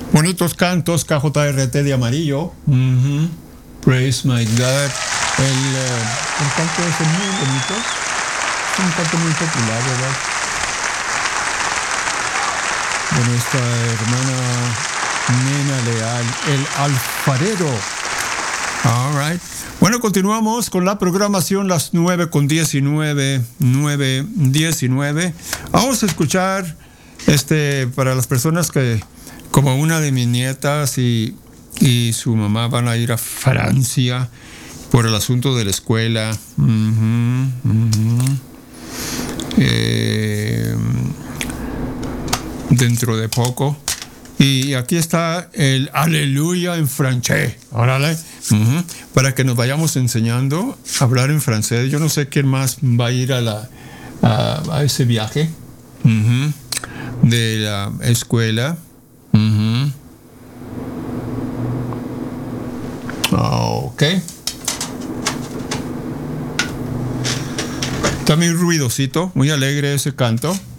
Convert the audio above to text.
Bonitos cantos, KJRT de amarillo. Praise my God. El canto es muy bonito. Es un canto muy popular, ¿verdad? De nuestra hermana Nena Leal, el alfarero. All right. Bueno, continuamos con la programación, las 9:19, 9:19. Vamos a escuchar, para las personas que, como una de mis nietas y su mamá van a ir a Francia por el asunto de la escuela. Dentro de poco. Y aquí está el aleluya en francés. Órale. Para que nos vayamos enseñando a hablar en francés. Yo no sé quién más va a ir a ese viaje de la escuela. Ok. Está muy ruidosito, muy alegre ese canto.